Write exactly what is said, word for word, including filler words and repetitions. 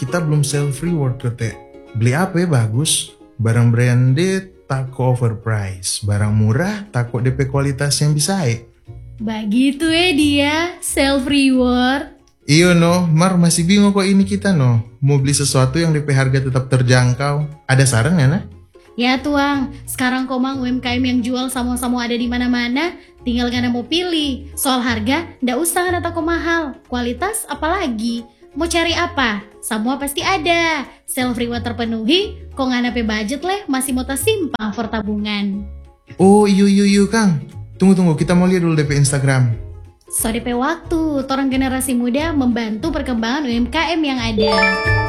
kita belum self reward kete. Beli apa ya bagus? Barang branded, tako overprice. Barang murah, tako D P kualitas yang bisa eh. Begitu ya dia, self reward. Iyo no, Mar masih bingung kok ini kita no. Mau beli sesuatu yang D P harga tetap terjangkau. Ada saran ya nah? Ya tuang, sekarang komang U M K M yang jual samo-samo ada di mana-mana, tinggal ngana mau pilih. Soal harga, ndak usah ngana tako mahal. Kualitas apalagi? Mau cari apa? Semua pasti ada. Self reward terpenuhi, kok ngana pe budget leh masih mau tersimpang for tabungan. Oh iyo iyo iyo Kang. Tunggu tunggu, kita mau lihat dulu D P Instagram. So D P waktu, orang generasi muda membantu perkembangan U M K M yang ada.